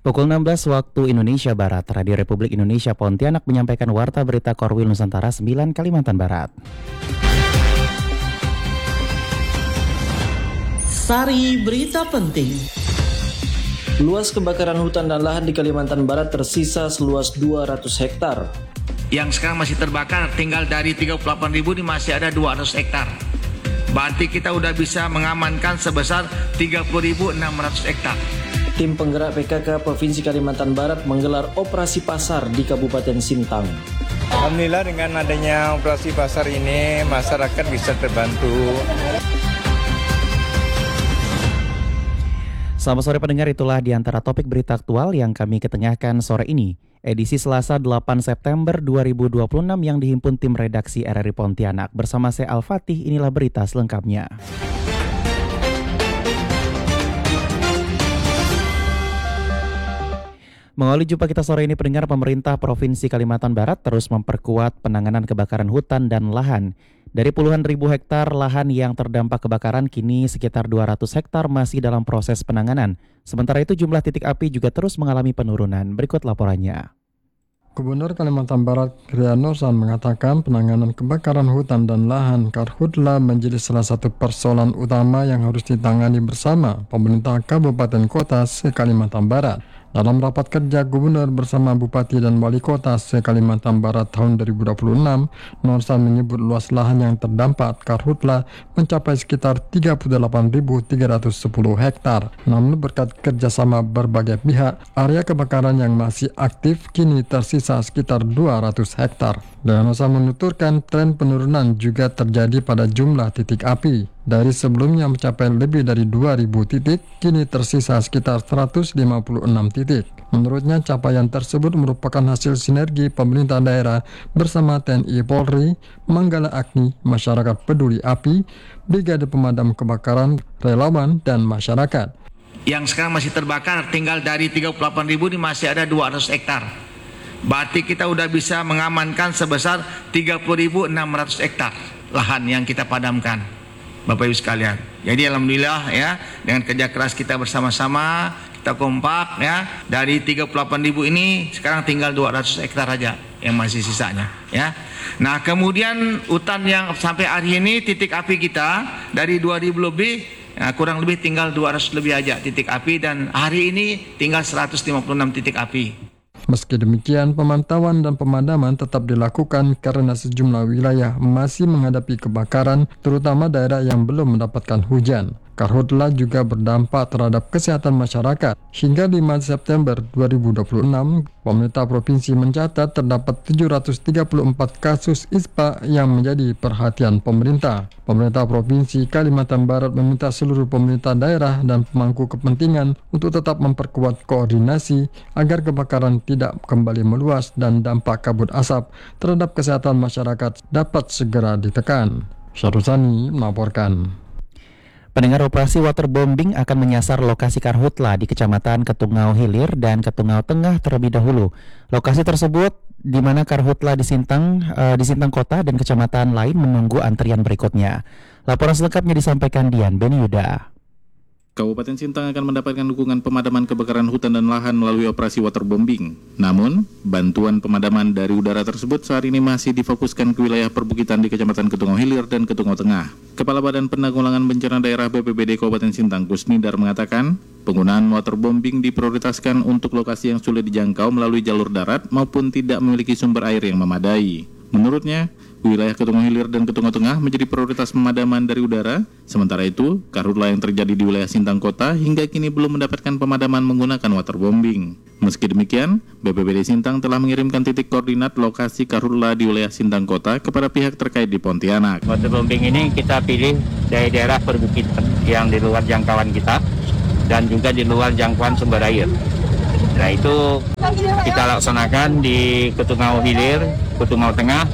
Pukul 16 waktu Indonesia Barat, Radio Republik Indonesia Pontianak menyampaikan Warta Berita Korwil Nusantara 9 Kalimantan Barat. Sari berita penting. Luas kebakaran hutan dan lahan di Kalimantan Barat tersisa seluas 200 hektar. Yang sekarang masih terbakar tinggal dari 38.000 ini masih ada 200 hektar. Berarti kita udah bisa mengamankan sebesar 30.600 hektar. Tim penggerak PKK Provinsi Kalimantan Barat menggelar operasi pasar di Kabupaten Sintang. Alhamdulillah dengan adanya operasi pasar ini masyarakat bisa terbantu. Selamat sore pendengar, itulah di antara topik berita aktual yang kami ketengahkan sore ini. Edisi Selasa 8 September 2026 yang dihimpun tim redaksi RRI Pontianak. Bersama saya Al-Fatih, inilah berita selengkapnya. Mengawali jumpa kita sore ini pendengar, pemerintah Provinsi Kalimantan Barat terus memperkuat penanganan kebakaran hutan dan lahan. Dari puluhan ribu hektar lahan yang terdampak kebakaran, kini sekitar 200 hektar masih dalam proses penanganan. Sementara itu jumlah titik api juga terus mengalami penurunan. Berikut laporannya. Gubernur Kalimantan Barat Kriano San mengatakan penanganan kebakaran hutan dan lahan Karhutla menjadi salah satu persoalan utama yang harus ditangani bersama pemerintah kabupaten kota se-Kalimantan Barat. Dalam rapat kerja Gubernur bersama Bupati dan Wali Kota se-Kalimantan Barat tahun 2026, Norsan menyebut luas lahan yang terdampak Karhutla mencapai sekitar 38.310 hektar. Namun berkat kerjasama berbagai pihak, area kebakaran yang masih aktif kini tersisa sekitar 200 hektar. Norsan menuturkan tren penurunan juga terjadi pada jumlah titik api. Dari sebelumnya mencapai lebih dari 2.000 titik, kini tersisa sekitar 156 titik. Menurutnya capaian tersebut merupakan hasil sinergi pemerintah daerah bersama TNI Polri, Manggala Agni, masyarakat peduli api, Brigade Pemadam Kebakaran, relawan, dan masyarakat. Yang sekarang masih terbakar tinggal dari 38.000 ini masih ada 200 hektar. Berarti kita udah bisa mengamankan sebesar 30.600 hektar lahan yang kita padamkan, Bapak Ibu sekalian. Jadi alhamdulillah ya, dengan kerja keras kita bersama-sama, kita kompak ya, dari 38.000 ini sekarang tinggal 200 hektar aja yang masih sisanya ya. Nah, kemudian hutan yang sampai hari ini titik api kita dari 2.000 lebih ya, kurang lebih tinggal 200 lebih aja titik api, dan hari ini tinggal 156 titik api. Meski demikian, pemantauan dan pemadaman tetap dilakukan karena sejumlah wilayah masih menghadapi kebakaran, terutama daerah yang belum mendapatkan hujan. Karhutla juga berdampak terhadap kesehatan masyarakat. Hingga 5 September 2026, pemerintah provinsi mencatat terdapat 734 kasus ISPA yang menjadi perhatian pemerintah. Pemerintah Provinsi Kalimantan Barat meminta seluruh pemerintah daerah dan pemangku kepentingan untuk tetap memperkuat koordinasi agar kebakaran tidak kembali meluas dan dampak kabut asap terhadap kesehatan masyarakat dapat segera ditekan. Syaruzani melaporkan. Pendengar, operasi waterbombing akan menyasar lokasi Karhutla di Kecamatan Ketungau Hilir dan Ketungau Tengah terlebih dahulu. Lokasi tersebut di mana Karhutla di Sintang Kota dan kecamatan lain menunggu antrian berikutnya. Laporan selengkapnya disampaikan Dian Beniuda. Kabupaten Sintang akan mendapatkan dukungan pemadaman kebakaran hutan dan lahan melalui operasi waterbombing. Namun, bantuan pemadaman dari udara tersebut saat ini masih difokuskan ke wilayah perbukitan di Kecamatan Ketungau Hilir dan Ketungau Tengah. Kepala Badan Penanggulangan Bencana Daerah BPBD Kabupaten Sintang, Kusnidar, mengatakan penggunaan waterbombing diprioritaskan untuk lokasi yang sulit dijangkau melalui jalur darat maupun tidak memiliki sumber air yang memadai. Menurutnya, wilayah Ketungau Hilir dan Ketungau Tengah menjadi prioritas pemadaman dari udara. Sementara itu, Karhutla yang terjadi di wilayah Sintang Kota hingga kini belum mendapatkan pemadaman menggunakan waterbombing. Meski demikian, BPBD Sintang telah mengirimkan titik koordinat lokasi Karhutla di wilayah Sintang Kota kepada pihak terkait di Pontianak. Waterbombing ini kita pilih dari daerah perbukitan yang di luar jangkauan kita dan juga di luar jangkauan sumber air. Nah, itu kita laksanakan di Ketungau Hilir, Ketungau Tengah.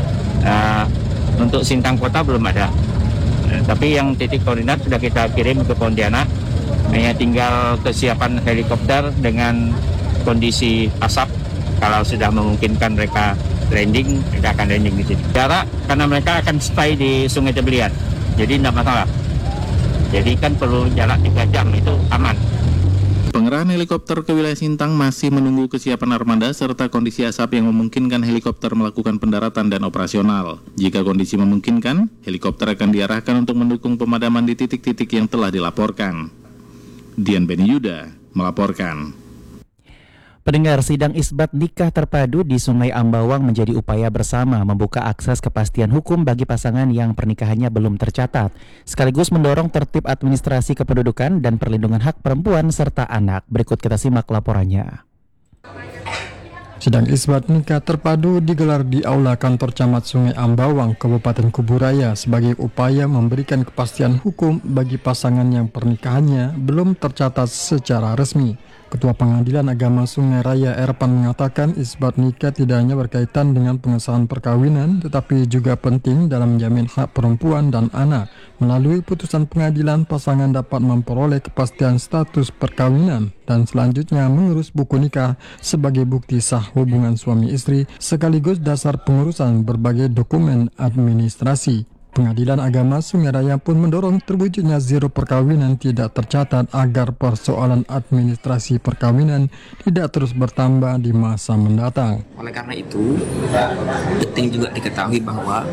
Untuk Sintang Kota belum ada, tapi yang titik koordinat sudah kita kirim ke Pontianak. Hanya tinggal kesiapan helikopter dengan kondisi asap. Kalau sudah memungkinkan mereka landing, mereka akan landing di sini. Jarak karena mereka akan stay di Sungai Tebelian, jadi tidak masalah. Jadi kan perlu jarak 3 jam, itu aman. Pengerah Pengarahan helikopter ke wilayah Sintang masih menunggu kesiapan armada serta kondisi asap yang memungkinkan helikopter melakukan pendaratan dan operasional. Jika kondisi memungkinkan, helikopter akan diarahkan untuk mendukung pemadaman di titik-titik yang telah dilaporkan. Dian Beni Yuda melaporkan. Pendengar, sidang isbat nikah terpadu di Sungai Ambawang menjadi upaya bersama membuka akses kepastian hukum bagi pasangan yang pernikahannya belum tercatat, sekaligus mendorong tertib administrasi kependudukan dan perlindungan hak perempuan serta anak. Berikut kita simak laporannya. Sidang isbat nikah terpadu digelar di Aula Kantor Camat Sungai Ambawang, Kabupaten Kuburaya sebagai upaya memberikan kepastian hukum bagi pasangan yang pernikahannya belum tercatat secara resmi. Ketua Pengadilan Agama Sungai Raya Erpan mengatakan isbat nikah tidak hanya berkaitan dengan pengesahan perkawinan, tetapi juga penting dalam menjamin hak perempuan dan anak. Melalui putusan pengadilan, pasangan dapat memperoleh kepastian status perkawinan dan selanjutnya mengurus buku nikah sebagai bukti sah hubungan suami istri sekaligus dasar pengurusan berbagai dokumen administrasi. Pengadilan Agama Sungai Raya pun mendorong terwujudnya zero perkawinan tidak tercatat agar persoalan administrasi perkawinan tidak terus bertambah di masa mendatang. Oleh karena itu, penting juga diketahui bahwa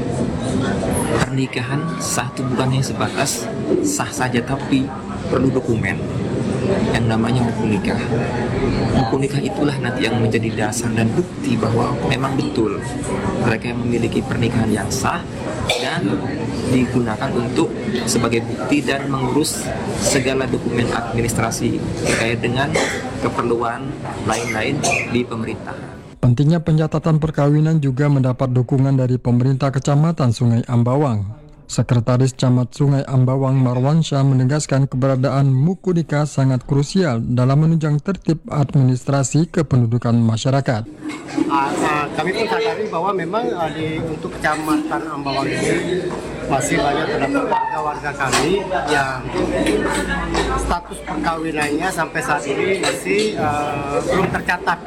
pernikahan sah itu bukan hanya sebatas sah saja, tapi perlu dokumen yang namanya buku nikah. Buku nikah itulah nanti yang menjadi dasar dan bukti bahwa memang betul mereka yang memiliki pernikahan yang sah dan digunakan untuk sebagai bukti dan mengurus segala dokumen administrasi terkait dengan keperluan lain-lain di pemerintah. Pentingnya pencatatan perkawinan juga mendapat dukungan dari pemerintah Kecamatan Sungai Ambawang. Sekretaris Camat Sungai Ambawang Marwansyah menegaskan keberadaan buku nikah sangat krusial dalam menunjang tertib administrasi kependudukan masyarakat. Kami pun sadari bahwa memang untuk Kecamatan Ambawang ini masih banyak terdapat warga kami yang status perkawinannya sampai saat ini masih belum tercatat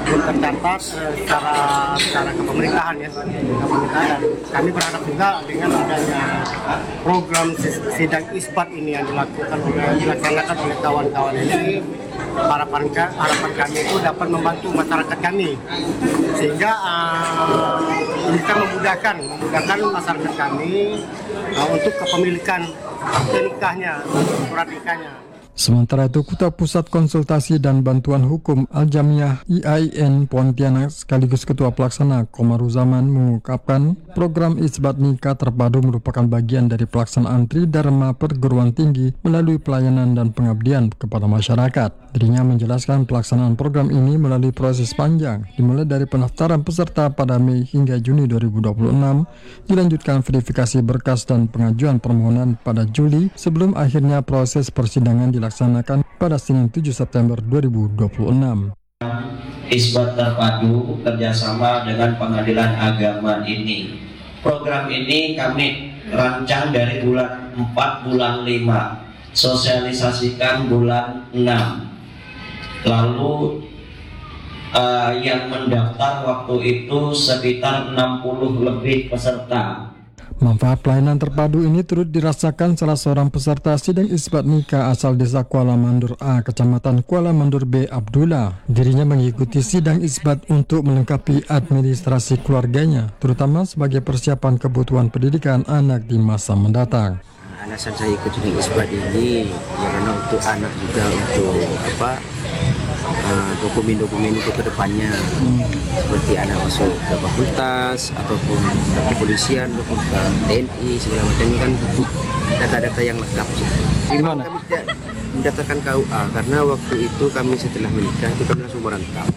secara kepemerintahan ya. Dan kami berharap juga dengan adanya program sidang isbat ini yang dilaksanakan oleh kawan-kawan ini, harapan kami itu dapat membantu masyarakat kami sehingga bisa memudahkan masyarakat kami untuk kepemilikan akte nikahnya, surat nikahnya. Sementara itu, Ketua Pusat Konsultasi dan Bantuan Hukum Al-Jamiah IAIN Pontianak sekaligus Ketua Pelaksana Komaruzaman mengungkapkan program isbat nikah terpadu merupakan bagian dari pelaksanaan Tridharma perguruan tinggi melalui pelayanan dan pengabdian kepada masyarakat. Dirinya menjelaskan pelaksanaan program ini melalui proses panjang, dimulai dari pendaftaran peserta pada Mei hingga Juni 2026, dilanjutkan verifikasi berkas dan pengajuan permohonan pada Juli, sebelum akhirnya proses persidangan dilaksanakan pada Senin 7 September 2026. Isbat terpadu kerjasama dengan Pengadilan Agama ini. Program ini kami rancang dari bulan 4, bulan 5, sosialisasikan bulan 6. Lalu yang mendaftar waktu itu sekitar 60 lebih peserta. Manfaat pelayanan terpadu ini turut dirasakan salah seorang peserta sidang isbat nikah asal desa Kuala Mandur A, Kecamatan Kuala Mandur B, Abdullah. Dirinya mengikuti sidang isbat untuk melengkapi administrasi keluarganya, terutama sebagai persiapan kebutuhan pendidikan anak di masa mendatang. Alasan saya ikut sidang isbat ini ya karena untuk anak juga, untuk dokumen-dokumen itu ke depannya, seperti anak masuk ke fakultas ataupun ke kepolisian ataupun ke TNI segala macam, ini kan data-data yang lengkap. Gimana? Kami tidak mendaftarkan KUA karena waktu itu kami setelah menikah itu kami langsung merantau.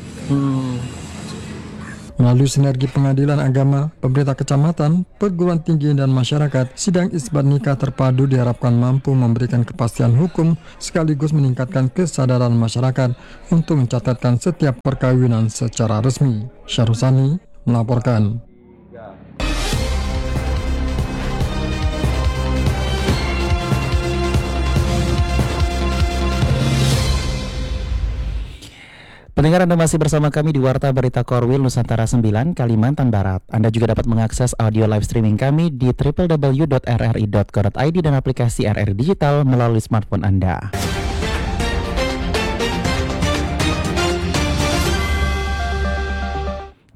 Melalui sinergi Pengadilan Agama, pemerintah kecamatan, perguruan tinggi dan masyarakat, sidang isbat nikah terpadu diharapkan mampu memberikan kepastian hukum sekaligus meningkatkan kesadaran masyarakat untuk mencatatkan setiap perkawinan secara resmi. Syarusani melaporkan. Pendengar, Anda masih bersama kami di Warta Berita Korwil Nusantara 9, Kalimantan Barat. Anda juga dapat mengakses audio live streaming kami di www.rri.co.id dan aplikasi RRI Digital melalui smartphone Anda.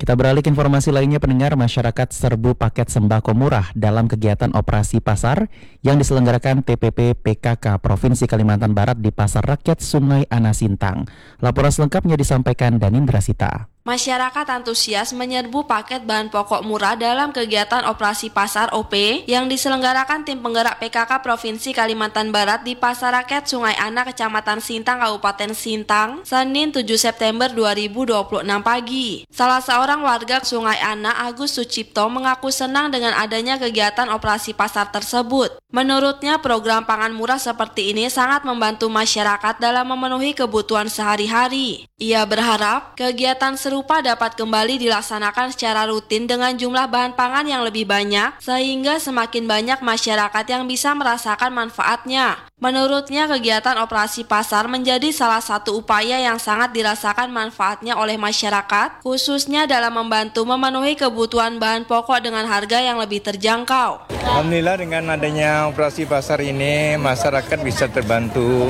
Kita beralih ke informasi lainnya, pendengar. Masyarakat serbu paket sembako murah dalam kegiatan operasi pasar yang diselenggarakan TPP PKK Provinsi Kalimantan Barat di Pasar Rakyat Sungai Ana Sintang. Laporan selengkapnya disampaikan Danindra Sita. Masyarakat antusias menyerbu paket bahan pokok murah dalam kegiatan operasi pasar OP yang diselenggarakan tim penggerak PKK Provinsi Kalimantan Barat di Pasar Rakyat Sungai Ana, Kecamatan Sintang, Kabupaten Sintang, Senin 7 September 2026 pagi. Salah seorang warga Sungai Ana, Agus Sucipto, mengaku senang dengan adanya kegiatan operasi pasar tersebut. Menurutnya, program pangan murah seperti ini sangat membantu masyarakat dalam memenuhi kebutuhan sehari-hari. Ia berharap kegiatan serupa dapat kembali dilaksanakan secara rutin dengan jumlah bahan pangan yang lebih banyak, sehingga semakin banyak masyarakat yang bisa merasakan manfaatnya. Menurutnya, kegiatan operasi pasar menjadi salah satu upaya yang sangat dirasakan manfaatnya oleh masyarakat, khususnya dalam membantu memenuhi kebutuhan bahan pokok dengan harga yang lebih terjangkau. Alhamdulillah dengan adanya operasi pasar ini masyarakat bisa terbantu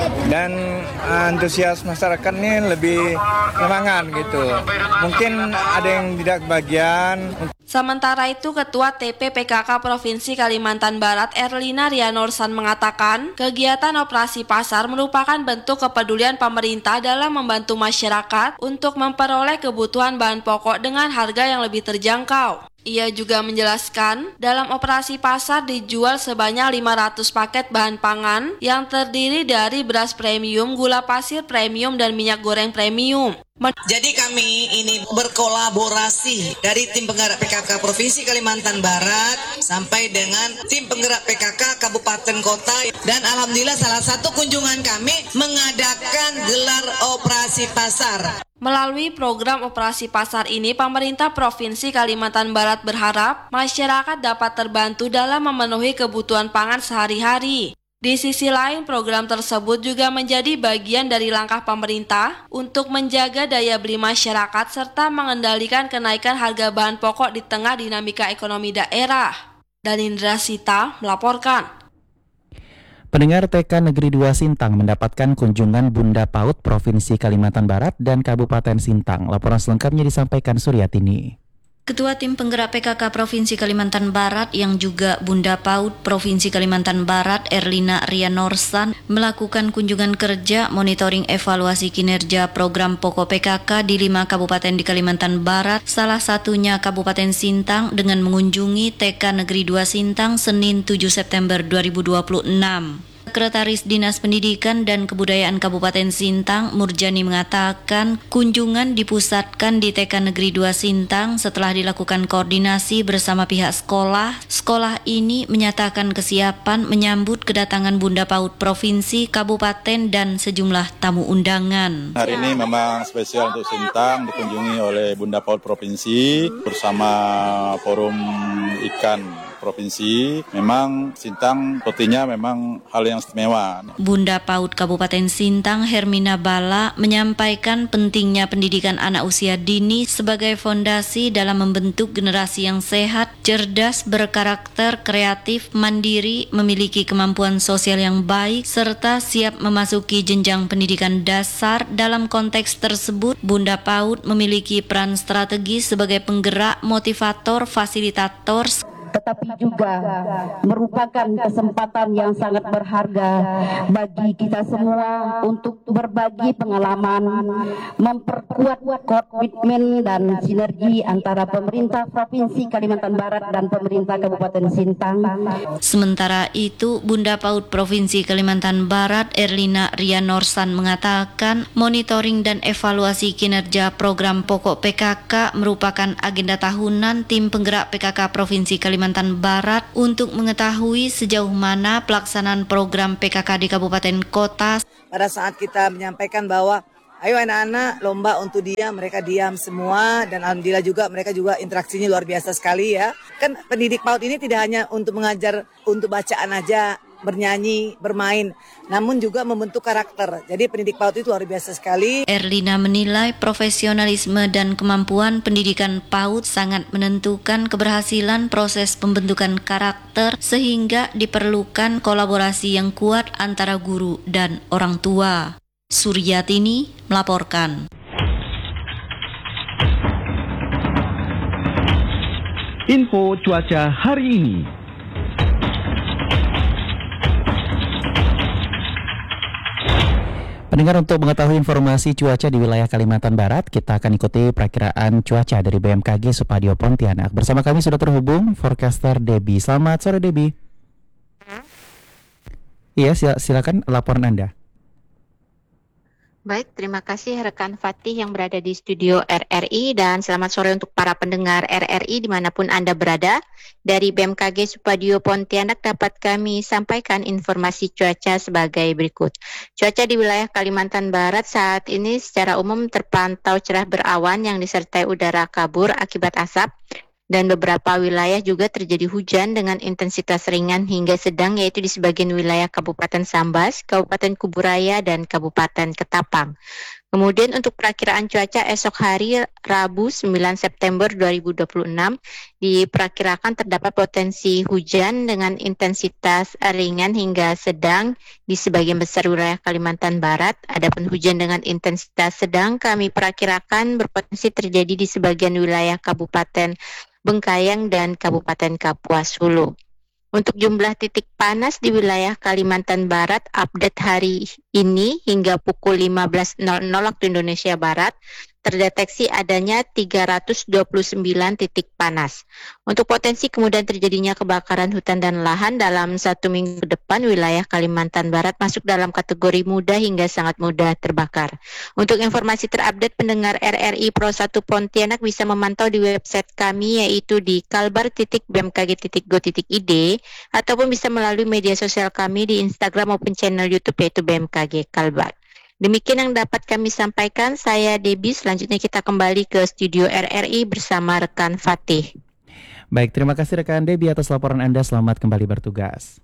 dan antusias masyarakat ini lebih semangat gitu. Mungkin ada yang tidak kebagian. Sementara itu, Ketua TP PKK Provinsi Kalimantan Barat Erlina Rianorsan mengatakan, kegiatan operasi pasar merupakan bentuk kepedulian pemerintah dalam membantu masyarakat untuk memperoleh kebutuhan bahan pokok dengan harga yang lebih terjangkau. Ia juga menjelaskan, dalam operasi pasar dijual sebanyak 500 paket bahan pangan yang terdiri dari beras premium, gula pasir premium, dan minyak goreng premium. Jadi kami ini berkolaborasi dari tim penggerak PKK Provinsi Kalimantan Barat sampai dengan tim penggerak PKK Kabupaten Kota, dan alhamdulillah salah satu kunjungan kami mengadakan gelar operasi pasar. Melalui program operasi pasar ini, pemerintah Provinsi Kalimantan Barat berharap masyarakat dapat terbantu dalam memenuhi kebutuhan pangan sehari-hari. Di sisi lain, program tersebut juga menjadi bagian dari langkah pemerintah untuk menjaga daya beli masyarakat serta mengendalikan kenaikan harga bahan pokok di tengah dinamika ekonomi daerah. Danindra Sita melaporkan. Pendengar, TK Negeri 2 Sintang mendapatkan kunjungan Bunda PAUD Provinsi Kalimantan Barat dan Kabupaten Sintang. Laporan selengkapnya disampaikan Suryatini. Ketua Tim Penggerak PKK Provinsi Kalimantan Barat yang juga Bunda PAUD Provinsi Kalimantan Barat Erlina Rianorsan melakukan kunjungan kerja monitoring evaluasi kinerja program pokok PKK di 5 kabupaten di Kalimantan Barat, salah satunya Kabupaten Sintang, dengan mengunjungi TK Negeri 2 Sintang Senin 7 September 2026. Sekretaris Dinas Pendidikan dan Kebudayaan Kabupaten Sintang, Murjani, mengatakan kunjungan dipusatkan di TK Negeri 2 Sintang setelah dilakukan koordinasi bersama pihak sekolah. Sekolah ini menyatakan kesiapan menyambut kedatangan Bunda PAUD Provinsi, Kabupaten, dan sejumlah tamu undangan. Hari ini memang spesial untuk Sintang, dikunjungi oleh Bunda PAUD Provinsi bersama Forum Ikan Provinsi. Memang Sintang sepertinya memang hal yang istimewa. Bunda PAUD Kabupaten Sintang, Hermina Bala, menyampaikan pentingnya pendidikan anak usia dini sebagai fondasi dalam membentuk generasi yang sehat, cerdas, berkarakter, kreatif, mandiri, memiliki kemampuan sosial yang baik, serta siap memasuki jenjang pendidikan dasar. Dalam konteks tersebut, Bunda PAUD memiliki peran strategis sebagai penggerak, motivator, fasilitator, tetapi juga merupakan kesempatan yang sangat berharga bagi kita semua untuk berbagi pengalaman, memperkuat komitmen dan sinergi antara pemerintah Provinsi Kalimantan Barat dan pemerintah Kabupaten Sintang. Sementara itu, Bunda PAUD Provinsi Kalimantan Barat Erlina Rianorsan mengatakan monitoring dan evaluasi kinerja program pokok PKK merupakan agenda tahunan tim penggerak PKK Provinsi Kalimantan Barat untuk mengetahui sejauh mana pelaksanaan program PKK di kabupaten kota. Pada saat kita menyampaikan bahwa ayo anak-anak lomba untuk diam, mereka diam semua, dan alhamdulillah juga mereka juga interaksinya luar biasa sekali ya. Kan pendidik PAUD ini tidak hanya untuk mengajar untuk bacaan aja, bernyanyi, bermain, namun juga membentuk karakter. Jadi pendidik PAUD itu luar biasa sekali. Erlina menilai profesionalisme dan kemampuan pendidikan PAUD sangat menentukan keberhasilan proses pembentukan karakter, sehingga diperlukan kolaborasi yang kuat antara guru dan orang tua. Suryatini melaporkan. Info cuaca hari ini. Pendengar, untuk mengetahui informasi cuaca di wilayah Kalimantan Barat, kita akan ikuti perakiraan cuaca dari BMKG Supadio Pontianak. Bersama kami sudah terhubung forecaster Debbie. Selamat sore, Debbie. Iya, silakan laporan Anda. Baik, terima kasih rekan Fatih yang berada di studio RRI, dan selamat sore untuk para pendengar RRI dimanapun Anda berada. Dari BMKG Supadio Pontianak dapat kami sampaikan informasi cuaca sebagai berikut. Cuaca di wilayah Kalimantan Barat saat ini secara umum terpantau cerah berawan yang disertai udara kabur akibat asap. Dan beberapa wilayah juga terjadi hujan dengan intensitas ringan hingga sedang, yaitu di sebagian wilayah Kabupaten Sambas, Kabupaten Kuburaya, dan Kabupaten Ketapang. Kemudian untuk perakiraan cuaca esok hari Rabu 9 September 2026 diperkirakan terdapat potensi hujan dengan intensitas ringan hingga sedang di sebagian besar wilayah Kalimantan Barat. Adapun hujan dengan intensitas sedang kami perkirakan berpotensi terjadi di sebagian wilayah Kabupaten Bengkayang dan Kabupaten Kapuas Hulu. Untuk jumlah titik panas di wilayah Kalimantan Barat update hari ini hingga pukul 15.00 waktu Indonesia Barat terdeteksi adanya 329 titik panas. Untuk potensi kemudian terjadinya kebakaran hutan dan lahan dalam 1 minggu ke depan, wilayah Kalimantan Barat masuk dalam kategori mudah hingga sangat mudah terbakar. Untuk informasi terupdate, pendengar RRI Pro 1 Pontianak bisa memantau di website kami, yaitu di kalbar.bmkg.go.id, ataupun bisa melalui media sosial kami di Instagram maupun channel YouTube, yaitu BMKG Kalbar. Demikian yang dapat kami sampaikan. Saya Debbie. Selanjutnya kita kembali ke studio RRI bersama rekan Fatih. Baik, terima kasih rekan Debbie atas laporan Anda. Selamat kembali bertugas.